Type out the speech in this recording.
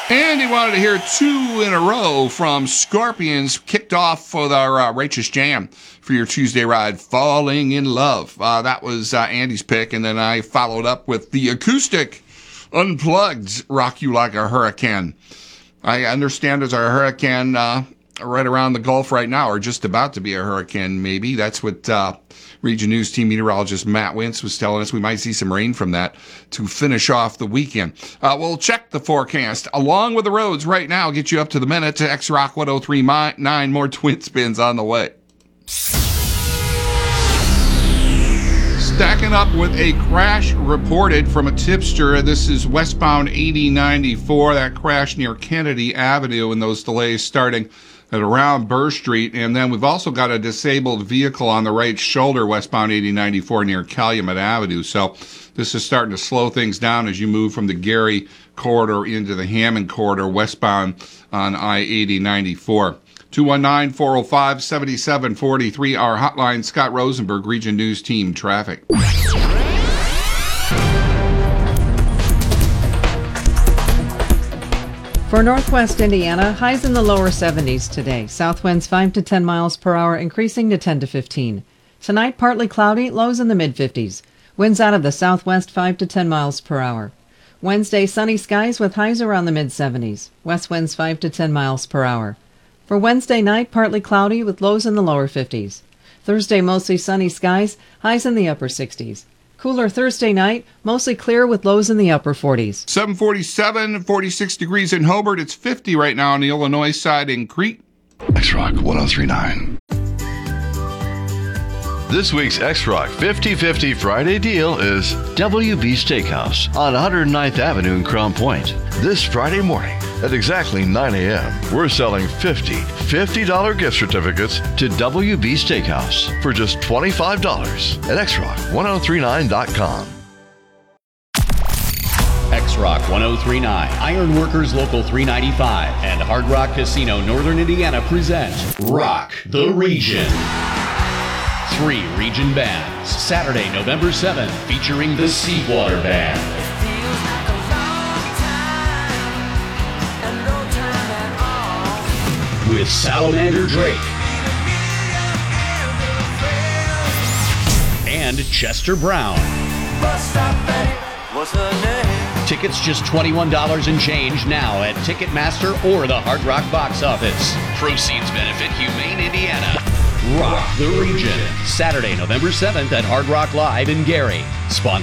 And he wanted to hear two in a row from Scorpions, kicked off with our Righteous Jam for your Tuesday ride, Falling in Love. That was Andy's pick, and then I followed up with the acoustic Unplugged, Rock You Like a Hurricane. I understand there's a hurricane right around the Gulf right now, or just about to be a hurricane, maybe. That's what Region News team meteorologist Matt Wintz was telling us. We might see some rain from that to finish off the weekend. We'll check the forecast along with the roads right now, get you up to the minute to X-Rock 103.9. More Twin Spins on the way. Stacking up with a crash reported from a tipster. This is westbound 8094, that crash near Kennedy Avenue, and those delays starting at around Burr Street. And then we've also got a disabled vehicle on the right shoulder westbound 8094 near Calumet Avenue. So this is starting to slow things down as you move from the Gary corridor into the Hammond corridor westbound on I-8094. 219-405-7743, our hotline. Scott Rosenberg, Region News Team Traffic. For northwest Indiana, highs in the lower 70s today. South winds 5 to 10 miles per hour, increasing to 10 to 15. Tonight, partly cloudy, lows in the mid-50s. Winds out of the southwest 5 to 10 miles per hour. Wednesday, sunny skies with highs around the mid-70s. West winds 5 to 10 miles per hour. For Wednesday night, partly cloudy with lows in the lower 50s. Thursday, mostly sunny skies, highs in the upper 60s. Cooler Thursday night, mostly clear with lows in the upper 40s. 747, 46 degrees in Hobart. It's 50 right now on the Illinois side in Crete. X-Rock 103.9. This week's X-Rock 50-50 Friday deal is WB Steakhouse on 109th Avenue in Crown Point. This Friday morning at exactly 9 a.m., we're selling $50 gift certificates to WB Steakhouse for just $25 at xrock1039.com. X-Rock 103.9, Ironworkers Local 395, and Hard Rock Casino Northern Indiana present Rock the Region. 3 region bands. Saturday, November 7th, featuring the Seawater Band. With Salamander Drake. And Chester Brown. Tickets just $21 and change now at Ticketmaster or the Hard Rock box office. Proceeds benefit Humane Indiana. Rock the Region. Saturday, November 7th at Hard Rock Live in Gary. Sponsored